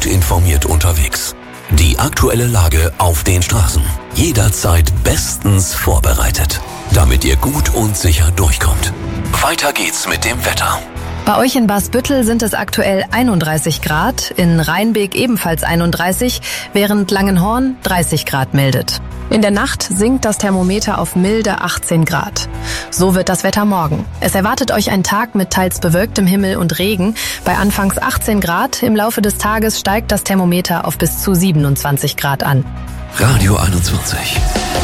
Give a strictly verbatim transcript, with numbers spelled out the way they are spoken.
gut informiert unterwegs. Die aktuelle Lage auf den Straßen. Jederzeit bestens vorbereitet, damit ihr gut und sicher durchkommt. Weiter geht's mit dem Wetter. Bei euch in Basbüttel sind es aktuell einunddreißig Grad, in Rheinbek ebenfalls einunddreißig, während Langenhorn dreißig Grad meldet. In der Nacht sinkt das Thermometer auf milde achtzehn Grad. So wird das Wetter morgen. Es erwartet euch ein Tag mit teils bewölktem Himmel und Regen. Bei anfangs achtzehn Grad, im Laufe des Tages steigt das Thermometer auf bis zu siebenundzwanzig Grad an. Radio einundzwanzig.